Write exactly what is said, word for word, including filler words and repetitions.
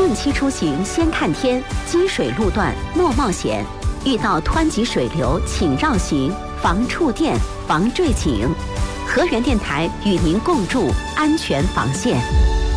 近期出行先看天，积水路段莫冒险，遇到湍急水流请绕行，防触电，防坠井。河源电台与您共筑安全防线。